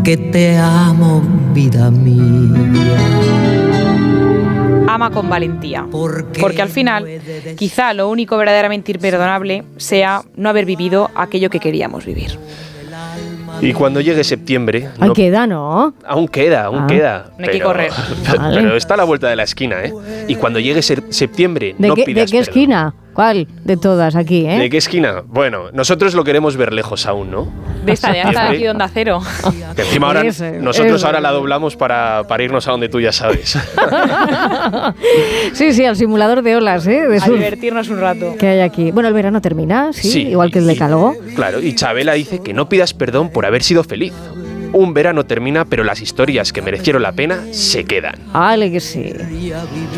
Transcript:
que te amo, vida mía. Ama con valentía, porque al final quizá lo único verdaderamente imperdonable sea no haber vivido aquello que queríamos vivir. Y cuando llegue septiembre... Ahí queda, ¿no? Aún queda. No hay que correr. Pero está a la vuelta de la esquina, ¿eh? Y cuando llegue septiembre, ¿De no qué, pidas ¿De qué esquina? ¿Cuál? De todas aquí, ¿eh? ¿De qué esquina? Bueno, nosotros lo queremos ver lejos aún, ¿no? De esta de aquí de Onda Cero. Que encima ahora nosotros ahora la doblamos para irnos a donde tú ya sabes. Sí, al simulador de olas, ¿eh? A divertirnos un rato. Que hay aquí. Bueno, el verano termina, sí, igual que el decálogo. Claro, y Chabela dice que no pidas perdón por haber sido feliz. Un verano termina, pero las historias que merecieron la pena se quedan. Vale, que sí.